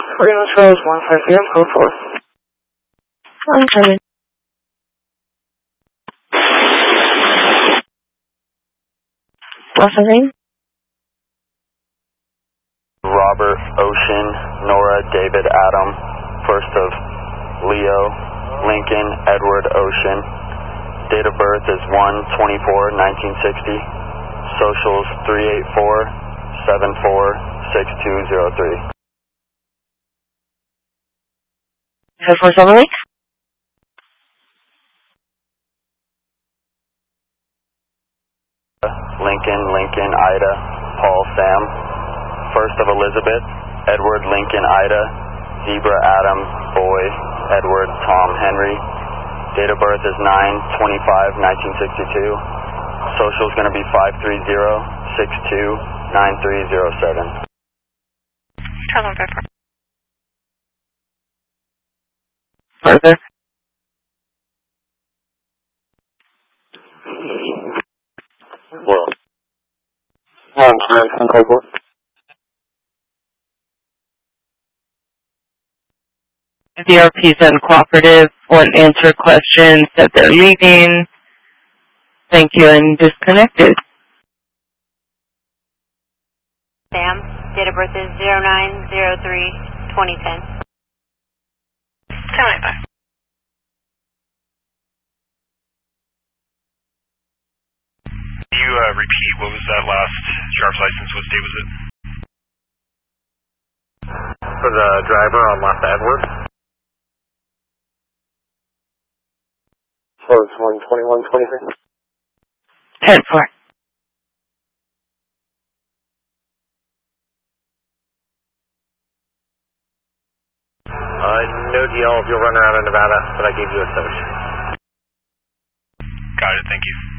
Greenwich Rose, 150, code 4. I'm coming. What's her name? Robert, Ocean, Nora, David, Adam, first of Leo, Lincoln, Edward, Ocean. Date of birth is 1/24/1960. Socials 384-746203. 478? Lincoln, Ida, Paul, Sam. First of Elizabeth, Edward, Lincoln, Ida, Zebra, Adam, Boy, Edward, Tom, Henry. Date of birth is 9/25/1962. Social is going to be 530-629307. Telephone paper. Further. Well, I'm sorry, I'm code 4. The RP is uncooperative, won't answer questions, that they're leaving. Thank you, and disconnected. Sam, date of birth is 09/03/2010. 1095. Can you repeat what was that last driver's license? What state was it? for the driver on left Edward. So it's 121-23. 10-4. No deal if you'll run around in Nevada, but I gave you a search. Got it, thank you.